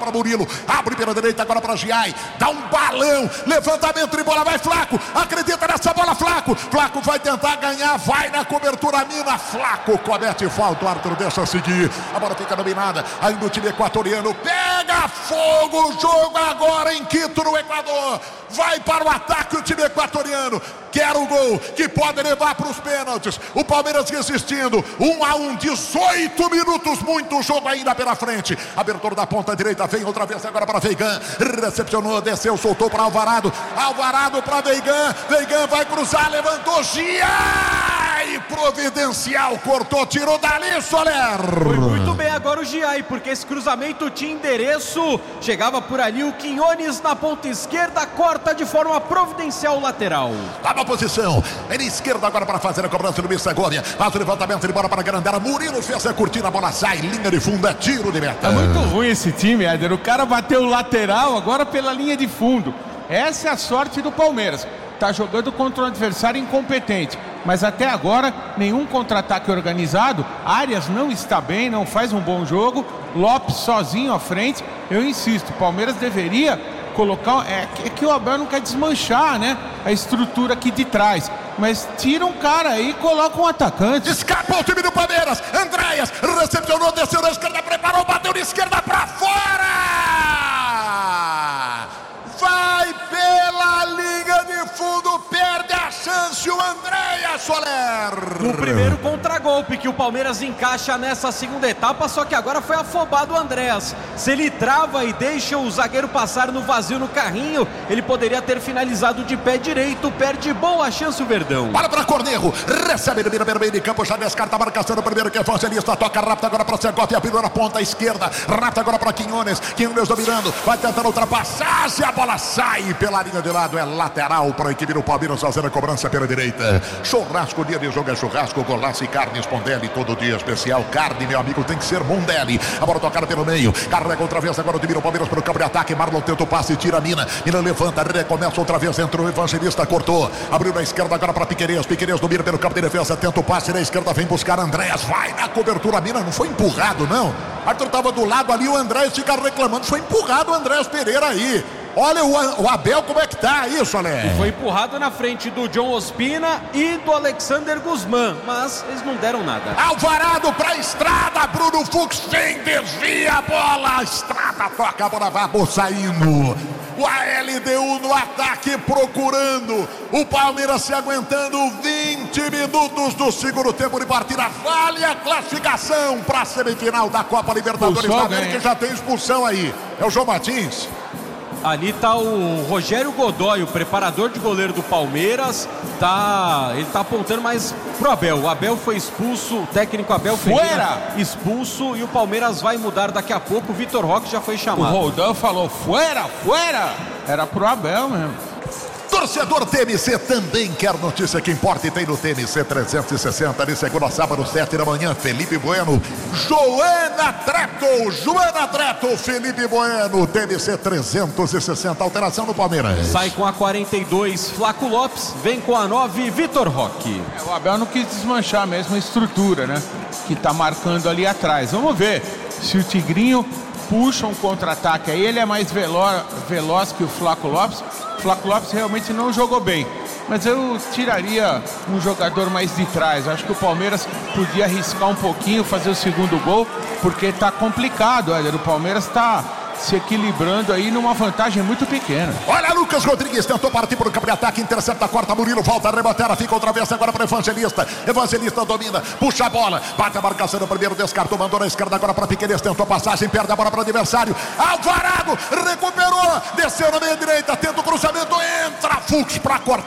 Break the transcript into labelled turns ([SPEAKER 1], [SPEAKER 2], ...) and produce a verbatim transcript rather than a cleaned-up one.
[SPEAKER 1] para Murilo, abre pela direita agora para Giai, dá um balão, levantamento de bola, vai Flaco, acredita nessa bola Flaco, Flaco vai tentar ganhar, vai na cobertura, mina, Flaco comete falta, o árbitro deixa seguir, a bola fica dominada, ainda o time equatoriano pega fogo, o jogo agora em Quito, no Equador, vai para o ataque o time equatoriano, quer o gol, que pode levar para os pênaltis, o Palmeiras resistindo, um a um, dezoito minutos, muito jogo ainda pela frente, abertura da ponta direita, vem outra vez agora para Veigan, recepcionou, desceu, soltou para Alvarado, Alvarado para Veigan, Veigan vai cruzar, levantou, Giai, providencial, cortou, tirou dali, Soler.
[SPEAKER 2] Foi muito bem agora o Giai, porque esse cruzamento tinha endereço, chegava por ali o Quinones na ponta esquerda, corta de forma providencial o lateral.
[SPEAKER 1] Tá na posição, ele esquerda agora para fazer a cobrança do Luiz Segovia, faz o levantamento de bola para Grandela, Murilo fez a curtida, a bola sai, linha de fundo, é tiro de meta.
[SPEAKER 3] É muito ruim esse time, Éder, o cara bateu o lateral agora pela linha de fundo, essa é a sorte do Palmeiras, tá jogando contra um adversário incompetente, mas até agora nenhum contra-ataque organizado, Arias não está bem, não faz um bom jogo, Lopes sozinho à frente, eu insisto, o Palmeiras deveria colocar, é, é que o Abel não quer desmanchar, né, a estrutura aqui de trás, mas tira um cara aí e coloca um atacante.
[SPEAKER 1] Escapou o time do Palmeiras, Andréas recepcionou, desceu na esquerda, preparou, bateu de esquerda pra fora, vai pela linha de fundo, perde a chance o Andréas, Soler.
[SPEAKER 2] O primeiro contragolpe que o Palmeiras encaixa nessa segunda etapa, só que agora foi afobado o Andréas. Se ele trava e deixa o zagueiro passar no vazio no carrinho, ele poderia ter finalizado de pé direito, perde boa chance o Verdão.
[SPEAKER 1] Bola para Cornejo, recebe no meio, meio de campo, já descarta a marcação do primeiro que é evangelista, toca rápido agora para Segovia, abriu na ponta esquerda, rápido agora para Quinones, Quinones dominando, vai tentando ultrapassar, se a bola sai pela linha de lado, é lateral para a equipe do Palmeiras fazer a cobrança pela direita. Churrasco, dia de jogo é churrasco, golaço e carne Mondelli, todo dia especial, carne, meu amigo, tem que ser Mondelli. A bola tocada pelo meio, carrega outra vez, agora o time do Palmeiras pelo campo de ataque, Marlon tenta o passe, tira a Mina, Mina levanta, recomeça outra vez, entrou o evangelista, cortou, abriu na esquerda agora para Piquerez, Piquerez domina pelo campo de defesa, tenta o passe na esquerda, vem buscar Andréas, vai na cobertura, Mina não foi empurrado não, o Arthur estava do lado ali, o Andréas fica reclamando, foi empurrado o Andréas Pereira aí. Olha o, o Abel como é que tá isso, Alé.
[SPEAKER 2] Foi empurrado na frente do John Ospina e do Alexander Guzmán, mas eles não deram nada.
[SPEAKER 1] Alvarado pra estrada, Bruno Fux vem, desvia a bola, a estrada toca, a bola vai saindo. O A L D U no ataque procurando, o Palmeiras se aguentando, vinte minutos do segundo tempo de partida, vale a classificação para a semifinal da Copa Libertadores da América, já tem expulsão aí, é o João Martins.
[SPEAKER 2] Ali está o Rogério Godoy, o preparador de goleiro do Palmeiras. Tá, ele está apontando mais pro Abel. O Abel foi expulso, o técnico Abel Ferreira expulso e o Palmeiras vai mudar daqui a pouco. O Vitor Roque já foi chamado.
[SPEAKER 3] O Roldão falou, fuera, fuera. Era pro Abel mesmo.
[SPEAKER 1] Torcedor T M C também quer notícia que importa e tem no T M C trezentos e sessenta, de segunda a sábado, sete da manhã, Felipe Bueno, Joana Treto, Joana Treto, Felipe Bueno, T M C trezentos e sessenta, alteração no Palmeiras.
[SPEAKER 2] Sai com a quarenta e dois, Flaco Lopes, vem com a nove, Vitor Roque.
[SPEAKER 3] É, o Abel não quis desmanchar mesmo a estrutura, né, que tá marcando ali atrás. Vamos ver se o Tigrinho puxa um contra-ataque aí, ele é mais veloz, veloz que o Flaco Lopes. O Flaco Lopes realmente não jogou bem, mas eu tiraria um jogador mais de trás. Acho que o Palmeiras podia arriscar um pouquinho, fazer o segundo gol, porque tá complicado, olha, o Palmeiras tá se equilibrando aí numa vantagem muito pequena.
[SPEAKER 1] Olha, Lucas Rodrigues tentou partir para o campo de ataque, intercepta a quarta, Murilo volta a rebater, fica outra vez agora para Evangelista, Evangelista domina, puxa a bola, bate a marcação no primeiro, descartou, mandou na esquerda agora para Piquerez, tentou a passagem, perde a bola para o adversário, Alvarado recuperou, desceu na meia direita, tenta o cruzamento, entra Fux para cortar.